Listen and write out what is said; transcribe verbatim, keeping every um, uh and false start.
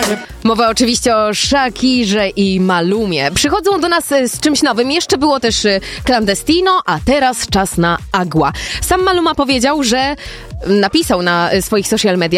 Mowa oczywiście o Shakirze i Malumie. Przychodzą do nas z czymś nowym. Jeszcze było też Clandestino, a teraz czas na Agua. Sam Maluma powiedział, że napisał na swoich social mediach,